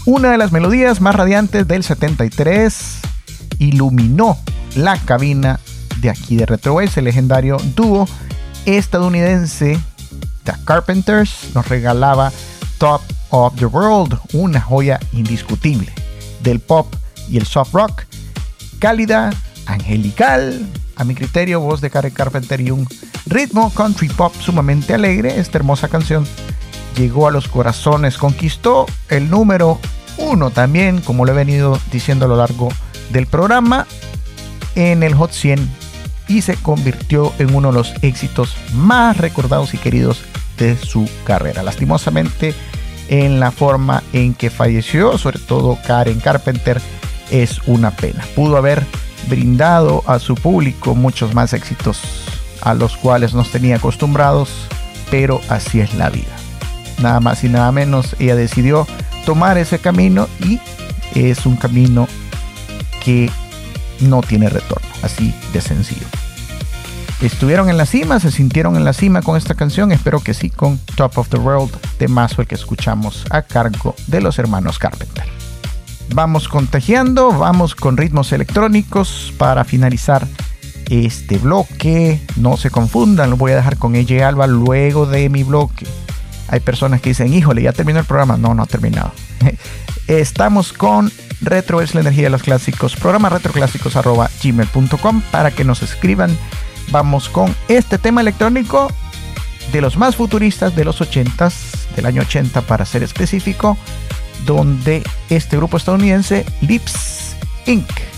Una de las melodías más radiantes del 73 iluminó la cabina de aquí de Retro Waves. El legendario dúo estadounidense The Carpenters nos regalaba Top of the World, una joya indiscutible del pop y el soft rock, cálida, angelical, a mi criterio, voz de Karen Carpenter y un ritmo country pop sumamente alegre. Esta hermosa canción llegó a los corazones, conquistó el número 1 también, como lo he venido diciendo a lo largo del programa, en el Hot 100, y se convirtió en uno de los éxitos más recordados y queridos de su carrera. Lastimosamente, en la forma en que falleció, sobre todo Karen Carpenter, es una pena. Pudo haber brindado a su público muchos más éxitos a los cuales nos tenía acostumbrados, pero así es la vida. Nada más y nada menos, ella decidió tomar ese camino, y es un camino que no tiene retorno, así de sencillo. Estuvieron en la cima, se sintieron en la cima con esta canción, espero que sí, con Top of the World, temazo el que escuchamos a cargo de los hermanos Carpenter. Vamos contagiando, vamos con ritmos electrónicos para finalizar este bloque. No se confundan, lo voy a dejar con EJ Alba luego de mi bloque. Hay personas que dicen, híjole, ya terminó el programa. No ha terminado. Estamos con Retro es la energía de los clásicos, programa retroclásicos@gmail.com para que nos escriban. Vamos con este tema electrónico de los más futuristas de los 80s, del año 80 para ser específico, donde este grupo estadounidense, Lips Inc.